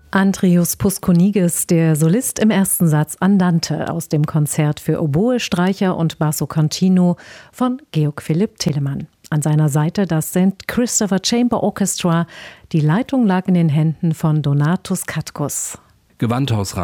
Andrius Puskunigis, der Solist im ersten Satz Andante aus dem Konzert für Oboe, Streicher und Basso Continuo von Georg Philipp Telemann. An seiner Seite das St. Christopher Chamber Orchestra. Die Leitung lag in den Händen von Donatus Katkus. Gewandhaus